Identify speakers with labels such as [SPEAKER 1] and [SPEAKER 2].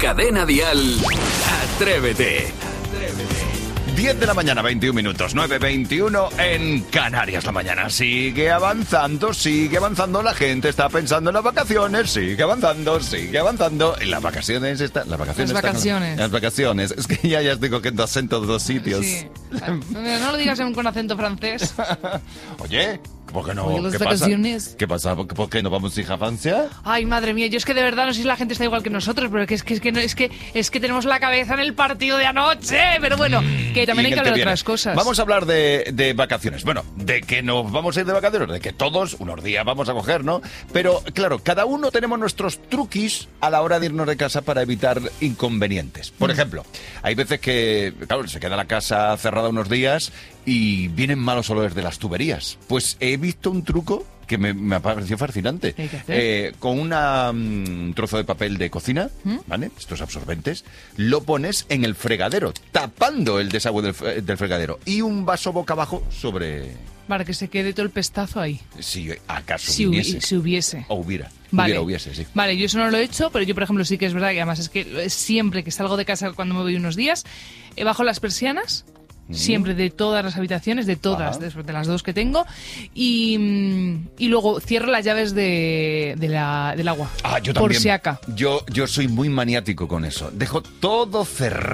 [SPEAKER 1] Cadena Dial, Atrévete.
[SPEAKER 2] 10 de la mañana, 21 minutos, 9:21 en Canarias. La mañana sigue avanzando, la gente está pensando en las vacaciones, sigue avanzando. En las vacaciones están... Las vacaciones. Es que ya estoy cogiendo acento de dos sitios.
[SPEAKER 3] Sí. No lo digas con acento francés.
[SPEAKER 2] Oye, ¿por qué no?
[SPEAKER 3] Oye, las
[SPEAKER 2] ¿Qué
[SPEAKER 3] vacaciones.
[SPEAKER 2] pasa? ¿Qué pasa? ¿Por qué no vamos a ir a Francia?
[SPEAKER 3] Ay, madre mía, yo es que de verdad no sé si la gente está igual que nosotros, pero es que tenemos la cabeza en el partido de anoche. Pero bueno, que también hay que hablar de otras cosas.
[SPEAKER 2] Vamos a hablar de vacaciones. Bueno, de que nos vamos a ir de vacaciones, de que todos unos días vamos a coger, ¿no? Pero claro, cada uno tenemos nuestros truquis a la hora de irnos de casa para evitar inconvenientes. Por ejemplo, hay veces que, claro, se queda la casa cerrada unos días y vienen malos olores de las tuberías. Pues he visto un truco que me ha parecido fascinante.
[SPEAKER 3] ¿Qué hay que hacer?
[SPEAKER 2] Con un trozo de papel de cocina, ¿vale? Estos absorbentes, lo pones en el fregadero, tapando el desagüe del fregadero, y un vaso boca abajo sobre...
[SPEAKER 3] Para que se quede todo el pestazo ahí.
[SPEAKER 2] Si acaso
[SPEAKER 3] Si hubiese.
[SPEAKER 2] O hubiera.
[SPEAKER 3] Vale.
[SPEAKER 2] Hubiese, sí.
[SPEAKER 3] Vale, yo eso no lo he hecho, pero yo, por ejemplo, sí que es verdad que además es que siempre que salgo de casa cuando me voy unos días, bajo las persianas. Siempre, de todas las habitaciones, de todas, de las dos que tengo, y luego cierro las llaves del agua.
[SPEAKER 2] Yo también.
[SPEAKER 3] Por si acaso.
[SPEAKER 2] Yo soy muy maniático con eso. Dejo todo cerrado.